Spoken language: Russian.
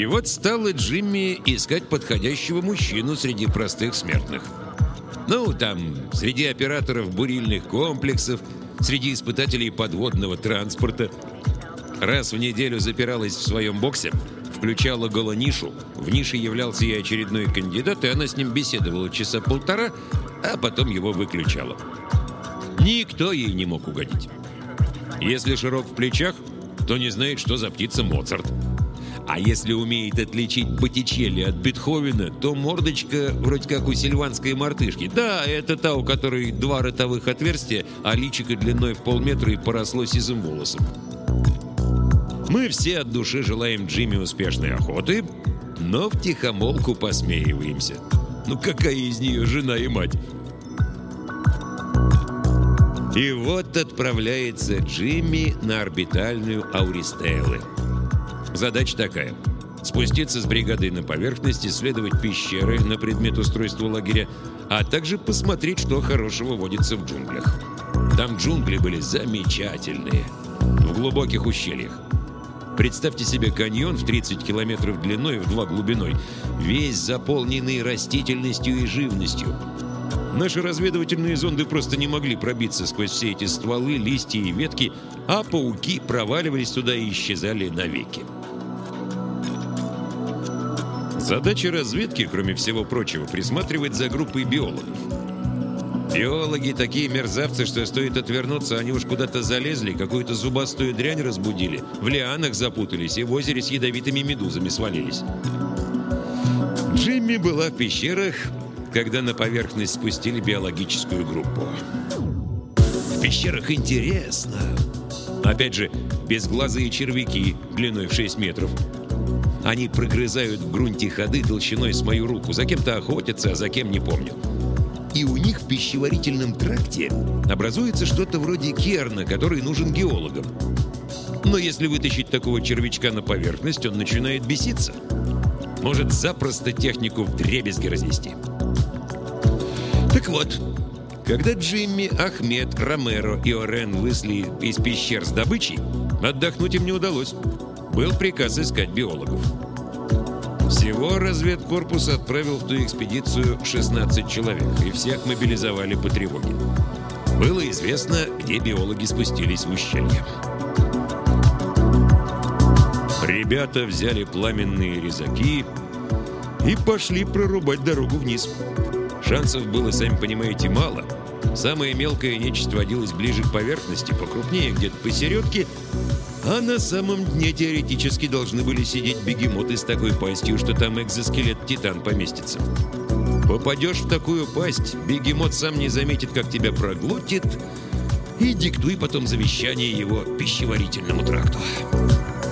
вот стала Джимми искать подходящего мужчину среди простых смертных. Ну, там, среди операторов бурильных комплексов, среди испытателей подводного транспорта. Раз в неделю запиралась в своем боксе, включала голонишу, в нише являлся ей очередной кандидат, и она с ним беседовала часа полтора, а потом его выключала. Никто ей не мог угодить. Если широк в плечах, то не знает, что за птица Моцарт. А если умеет отличить Боттичелли от Бетховена, то мордочка вроде как у сильванской мартышки. Да, это та, у которой 2 ротовых отверстия, а личико длиной в полметра и поросло сизым волосом. Мы все от души желаем Джимми успешной охоты, но втихомолку посмеиваемся. Ну какая из нее жена и мать? И вот отправляется Джимми на орбитальную Ауристеллы. Задача такая: спуститься с бригадой на поверхность, исследовать пещеры на предмет устройства лагеря, а также посмотреть, что хорошего водится в джунглях. Там джунгли были замечательные, в глубоких ущельях. Представьте себе каньон в 30 километров длиной и в 2 глубиной, весь заполненный растительностью и живностью. Наши разведывательные зонды просто не могли пробиться сквозь все эти стволы, листья и ветки, а пауки проваливались туда и исчезали навеки. Задача разведки, кроме всего прочего, присматривать за группой биологов. Биологи такие мерзавцы, что стоит отвернуться, они уж куда-то залезли, какую-то зубастую дрянь разбудили, в лианах запутались и в озере с ядовитыми медузами свалились. Джимми была в пещерах, когда на поверхность спустили биологическую группу. В пещерах интересно. Опять же, безглазые червяки длиной в 6 метров. Они прогрызают в грунте ходы толщиной с мою руку. За кем-то охотятся, а за кем не помню. И у них в пищеварительном тракте образуется что-то вроде керна, который нужен геологам. Но если вытащить такого червячка на поверхность, он начинает беситься. Может запросто технику вдребезги разнести. Так вот, когда Джимми, Ахмед, Ромеро и Орен вышли из пещер с добычей, отдохнуть им не удалось. Был приказ искать биологов. Всего разведкорпус отправил в ту экспедицию 16 человек, и всех мобилизовали по тревоге. Было известно, где биологи спустились в ущелье. Ребята взяли пламенные резаки и пошли прорубать дорогу вниз. Шансов было, сами понимаете, мало. Самая мелкая нечисть водилась ближе к поверхности, покрупнее где-то посередке, а на самом дне теоретически должны были сидеть бегемоты с такой пастью, что там экзоскелет-титан поместится. Попадешь в такую пасть, бегемот сам не заметит, как тебя проглотит, и диктуй потом завещание его пищеварительному тракту.